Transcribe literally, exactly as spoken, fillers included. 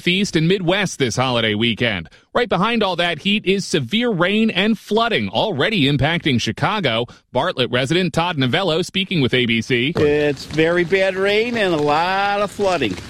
Northeast and Midwest this holiday weekend. Right behind all that heat is severe rain and flooding already impacting Chicago. Bartlett resident Todd Novello speaking with A B C. It's very bad rain and a lot of flooding.